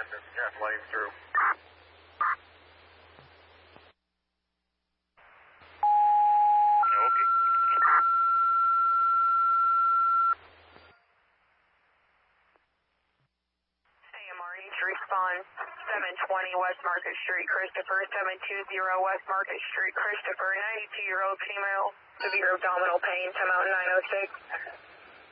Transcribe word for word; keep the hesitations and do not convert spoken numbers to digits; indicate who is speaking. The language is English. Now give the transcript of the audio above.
Speaker 1: just jet lane through.
Speaker 2: Okay.
Speaker 3: A M R needs to respond seven twenty West Market Street, Christopher, seven two zero West Market Street, Christopher, ninety-two-year-old female, severe abdominal pain, come out nine oh six.